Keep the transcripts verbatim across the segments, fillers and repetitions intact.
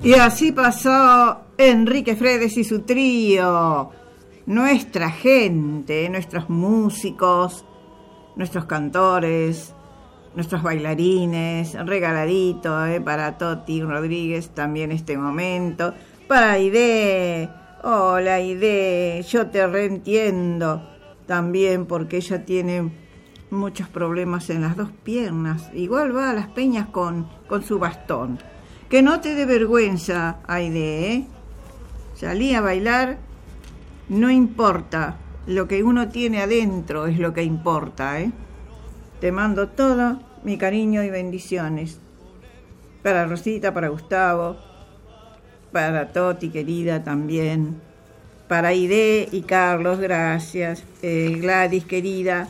Y así pasó Enrique Fredes y su trío, nuestra gente, nuestros músicos, nuestros cantores, nuestros bailarines, regaladito eh, para Toti Rodríguez también este momento, para Aide, hola Aide, yo te reentiendo también porque ella tiene muchos problemas en las dos piernas, igual va a las peñas con, con su bastón. Que no te dé vergüenza, Aide, ¿eh? Salí a bailar, no importa, lo que uno tiene adentro es lo que importa, ¿eh? Te mando todo mi cariño y bendiciones. Para Rosita, para Gustavo, para Toti, querida, también. Para Aide y Carlos, gracias. Eh, Gladys, querida.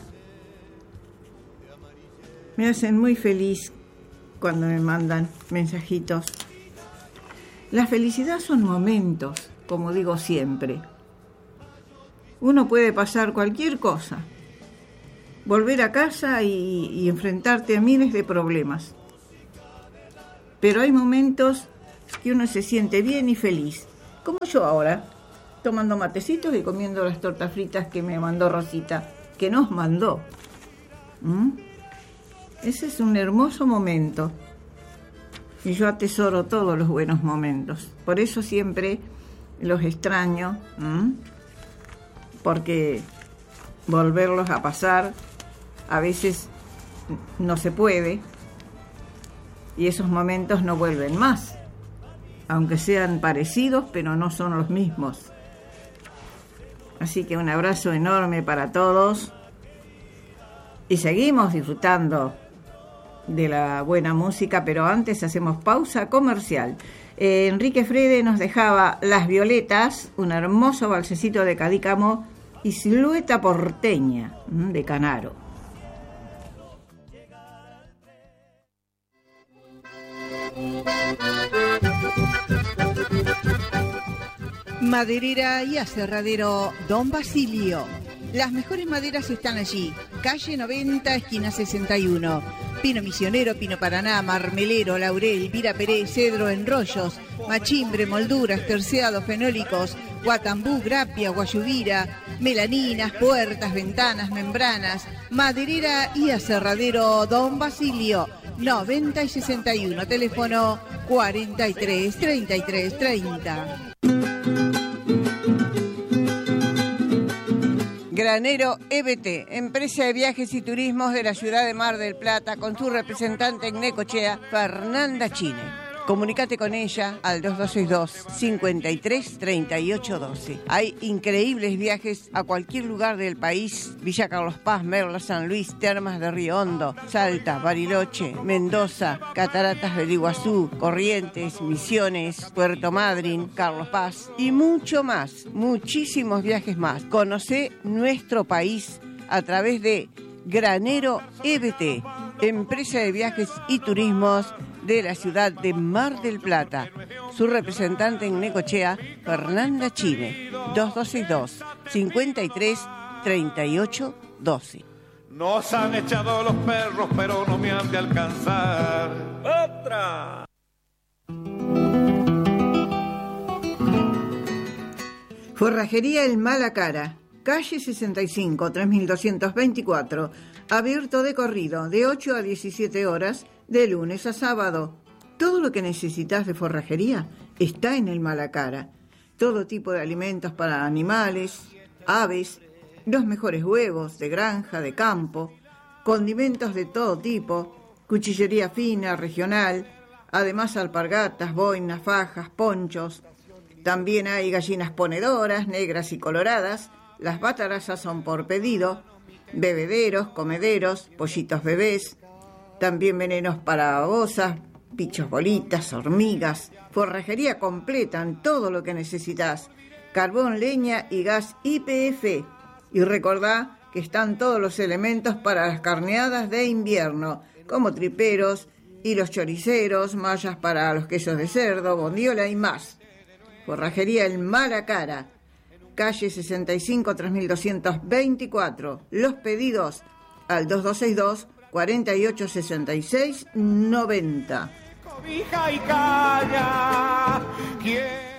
Me hacen muy feliz cuando me mandan mensajitos. La felicidad son momentos, como digo siempre. Uno puede pasar cualquier cosa, volver a casa y, y enfrentarte a miles de problemas. Pero hay momentos que uno se siente bien y feliz, como yo ahora, tomando matecitos y comiendo las tortas fritas que me mandó Rosita, que nos mandó. ¿Mm? Ese es un hermoso momento. Y yo atesoro todos los buenos momentos. Por eso siempre los extraño, ¿m? Porque volverlos a pasar a veces no se puede. Y esos momentos no vuelven más. Aunque sean parecidos, pero no son los mismos. Así que un abrazo enorme para todos. Y seguimos disfrutando de la buena música, pero antes hacemos pausa comercial. Eh, Enrique Frede nos dejaba Las Violetas, un hermoso balsecito de Cadícamo y Silueta Porteña de Canaro. Maderera y aserradero Don Basilio. Las mejores maderas están allí. Calle noventa, esquina sesenta y uno. Pino misionero, pino paraná, marmelero, laurel, vira peré, cedro en rollos, machimbre, molduras, terciados, fenólicos, guatambú, grapia, guayubira, melaninas, puertas, ventanas, membranas. Maderera y aserradero Don Basilio. noventa y sesenta y uno. Teléfono cuarenta y tres, treinta y tres, treinta. Granero E B T, empresa de viajes y turismos de la ciudad de Mar del Plata, con su representante en Necochea, Fernanda Chine. Comunicate con ella al dos dos seis dos, cinco tres, tres ocho uno dos. Hay increíbles viajes a cualquier lugar del país: Villa Carlos Paz, Merla, San Luis, Termas de Río Hondo, Salta, Bariloche, Mendoza, Cataratas del Iguazú, Corrientes, Misiones, Puerto Madryn, Carlos Paz y mucho más, muchísimos viajes más. Conocé nuestro país a través de Granero E B T, empresa de viajes y turismos de la ciudad de Mar del Plata. Su representante en Necochea, Fernanda Chine, dos dos seis dos, cinco tres, tres ocho uno dos. Nos han echado los perros, pero no me han de alcanzar. ¡Otra! Forrajería El Mala Cara, calle sesenta y cinco, tres mil doscientos veinticuatro, abierto de corrido de ocho a diecisiete horas, de lunes a sábado. Todo lo que necesitas de forrajería está en El Mala Cara. Todo tipo de alimentos para animales, aves, los mejores huevos de granja, de campo, condimentos de todo tipo, cuchillería fina, regional, además alpargatas, boinas, fajas, ponchos. También hay gallinas ponedoras, negras y coloradas. Las batarazas son por pedido, bebederos, comederos, pollitos bebés, también venenos para babosas, bichos bolitas, hormigas, forrajería completa en todo lo que necesitas, carbón, leña y gas I P F. Y recordá que están todos los elementos para las carneadas de invierno, como triperos, hilos choriceros, mallas para los quesos de cerdo, bondiola y más. Forrajería El Mala Cara, calle sesenta y cinco, tres mil doscientos veinticuatro. Los pedidos al dos dos seis dos, cuarenta y ocho, sesenta y seis, noventa. Cobija y caña, quiero.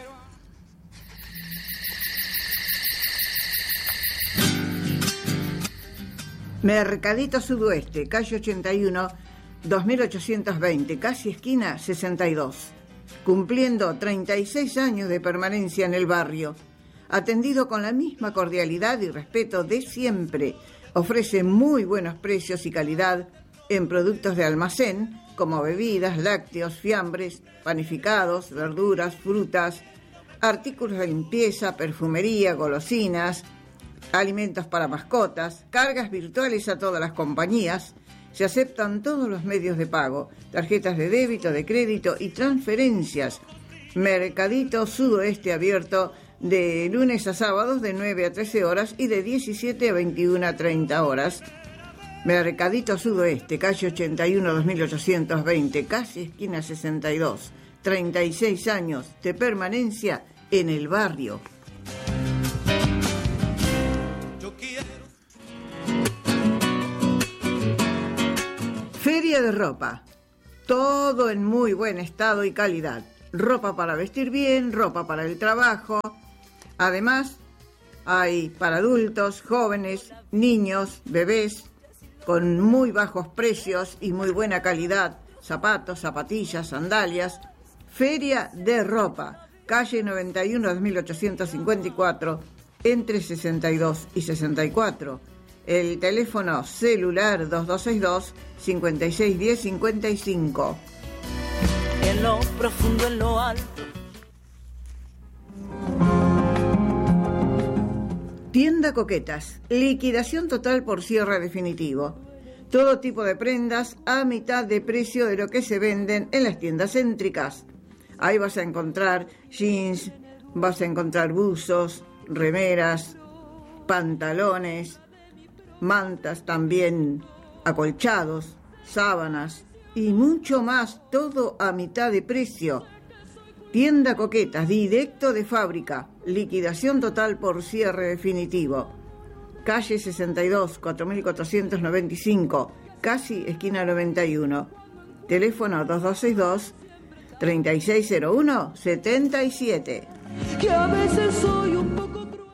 Mercadito Sudoeste, calle ochenta y uno, dos mil ochocientos veinte, casi esquina sesenta y dos. Cumpliendo treinta y seis años de permanencia en el barrio. Atendido con la misma cordialidad y respeto de siempre. Ofrece muy buenos precios y calidad en productos de almacén, como bebidas, lácteos, fiambres, panificados, verduras, frutas, artículos de limpieza, perfumería, golosinas, alimentos para mascotas, cargas virtuales a todas las compañías. Se aceptan todos los medios de pago, tarjetas de débito, de crédito y transferencias. Mercadito Sudoeste abierto de lunes a sábados de nueve a trece horas y de diecisiete a veintiuna a treinta horas. Mercadito Sudoeste, calle ochenta y uno, dos mil ochocientos veinte, casi esquina sesenta y dos. treinta y seis años de permanencia en el barrio. Feria de ropa. Todo en muy buen estado y calidad. Ropa para vestir bien, ropa para el trabajo. Además, hay para adultos, jóvenes, niños, bebés, con muy bajos precios y muy buena calidad. Zapatos, zapatillas, sandalias. Feria de ropa. Calle noventa y uno, dos mil ochocientos cincuenta y cuatro, entre sesenta y dos y sesenta y cuatro. El teléfono celular dos dos seis dos, cinco seis uno cero, cinco cinco. En lo profundo, en lo alto. Tienda Coquetas. Liquidación total por cierre definitivo. Todo tipo de prendas a mitad de precio de lo que se venden en las tiendas céntricas. Ahí vas a encontrar jeans, vas a encontrar buzos, remeras, pantalones, mantas también, acolchados, sábanas y mucho más, todo a mitad de precio. Tienda Coquetas, directo de fábrica, liquidación total por cierre definitivo. Calle sesenta y dos, cuatro mil cuatrocientos noventa y cinco, casi esquina noventa y uno. Teléfono dos dos seis dos, treinta y seis cero uno, setenta y siete. Que a veces soy un poco cruel.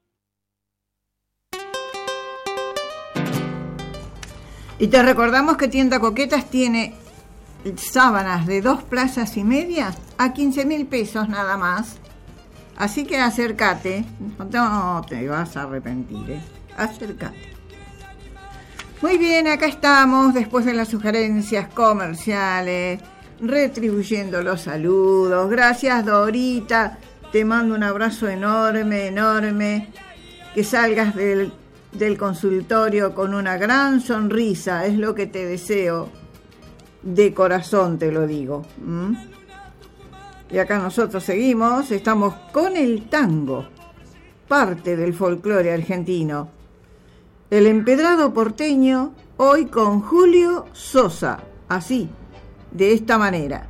Y te recordamos que Tienda Coquetas tiene sábanas de dos plazas y media a quince mil pesos nada más. Así que acércate, no te vas a arrepentir, ¿eh? Acércate. Muy bien, acá estamos después de las sugerencias comerciales, retribuyendo los saludos. Gracias, Dorita, te mando un abrazo enorme, enorme. Que salgas del, del consultorio con una gran sonrisa, es lo que te deseo. De corazón te lo digo. ¿Mm? Y acá nosotros seguimos, estamos con el tango, parte del folclore argentino. El empedrado porteño, hoy con Julio Sosa, así, de esta manera.